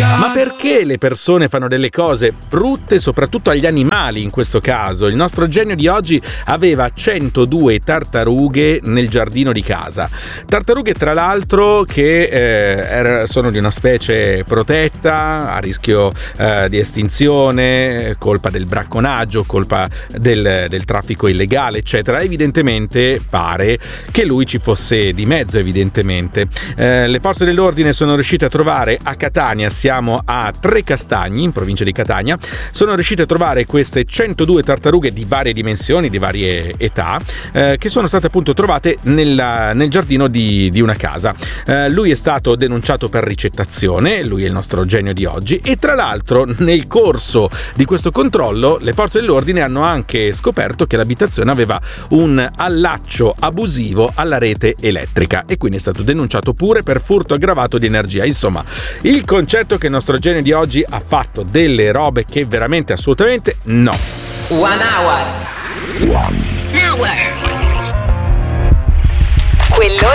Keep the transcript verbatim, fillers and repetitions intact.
Ma perché le persone fanno delle cose brutte, soprattutto agli animali in questo caso? Il nostro genio di oggi aveva centodue tartarughe nel giardino di casa. Tartarughe, tra l'altro, che eh, sono di una specie protetta, a rischio eh, di estinzione, colpa del bracconaggio, colpa del, del traffico illegale, eccetera. Evidentemente pare che lui ci fosse di mezzo, evidentemente. Eh, le forze dell'ordine sono riuscite a trovare a Catania, siamo a Trecastagni, in provincia di Catania, sono riuscite a trovare queste centodue tartarughe di varie dimensioni, di varie età, eh, che sono state appunto trovate nella, nel giardino di, di una casa. Eh, lui è stato denunciato per ricettazione, lui è il nostro genio di oggi, e tra l'altro nel corso di questo controllo le forze dell'ordine hanno anche scoperto che l'abitazione aveva un allaccio abusivo alla rete elettrica e quindi è stato denunciato pure per furto aggravato di energia. Insomma, il concetto che il nostro genio di oggi ha fatto delle robe che veramente assolutamente no. One hour. One hour. Quello